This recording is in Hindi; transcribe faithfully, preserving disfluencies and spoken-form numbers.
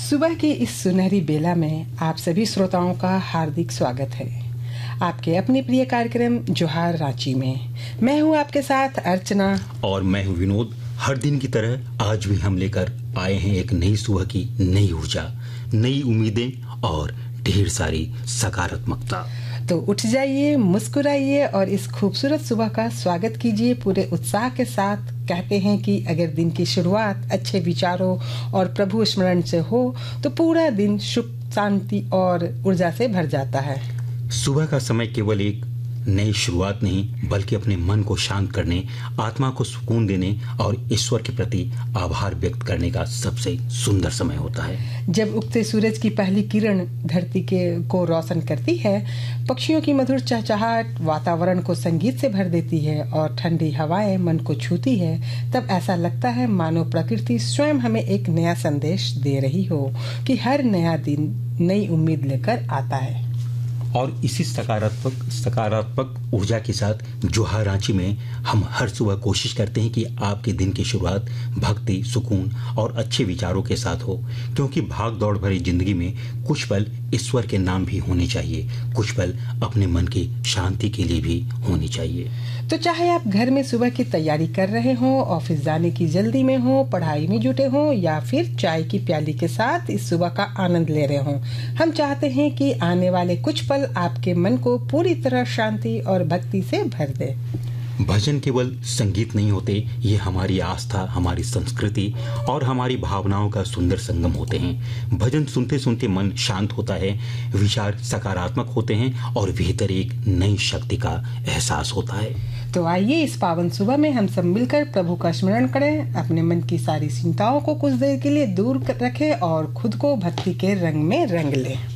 सुबह की इस सुनहरी बेला में आप सभी श्रोताओं का हार्दिक स्वागत है आपके अपने प्रिय कार्यक्रम जोहार रांची में। मैं हूं आपके साथ अर्चना और मैं हूं विनोद। हर दिन की तरह आज भी हम लेकर आए हैं एक नई सुबह की नई ऊर्जा, नई उम्मीदें और ढेर सारी सकारात्मकता। तो उठ जाइए, मुस्कुराइए और इस खूबसूरत सुबह का स्वागत कीजिए पूरे उत्साह के साथ। कहते हैं कि अगर दिन की शुरुआत अच्छे विचारों और प्रभु स्मरण से हो तो पूरा दिन सुख, शांति और ऊर्जा से भर जाता है। सुबह का समय केवल एक नई शुरुआत नहीं बल्कि अपने मन को शांत करने, आत्मा को सुकून देने और ईश्वर के प्रति आभार व्यक्त करने का सबसे सुंदर समय होता है। जब उगते सूरज की पहली किरण धरती के को रोशन करती है, पक्षियों की मधुर चहचहाट वातावरण को संगीत से भर देती है और ठंडी हवाएं मन को छूती है, तब ऐसा लगता है मानो प्रकृति स्वयं हमें एक नया संदेश दे रही हो कि हर नया दिन नई उम्मीद लेकर आता है। और इसी सकारात्मक सकारात्मक ऊर्जा के साथ जोहार रांची में हम हर सुबह कोशिश करते हैं कि आपके दिन की शुरुआत भक्ति, सुकून और अच्छे विचारों के साथ हो, क्योंकि भाग दौड़ भरी जिंदगी में कुछ पल ईश्वर के नाम भी होने चाहिए, कुछ पल अपने मन की शांति के लिए भी होनी चाहिए। तो चाहे आप घर में सुबह की तैयारी कर रहे हो, ऑफिस जाने की जल्दी में हो, पढ़ाई में जुटे हो या फिर चाय की प्याली के साथ इस सुबह का आनंद ले रहे हो, हम चाहते हैं कि आने वाले कुछ पल आपके मन को पूरी तरह शांति और भक्ति से भर दे। भजन केवल संगीत नहीं होते, ये हमारी आस्था, हमारी संस्कृति और हमारी भावनाओं का सुंदर संगम होते हैं। भजन सुनते सुनते मन शांत होता है, विचार सकारात्मक होते हैं और भीतर एक नई शक्ति का एहसास होता है। तो आइए इस पावन सुबह में हम सब मिलकर प्रभु का स्मरण करें, अपने मन की सारी चिंताओं को कुछ देर के लिए दूर रखें और खुद को भक्ति के रंग में रंग लें।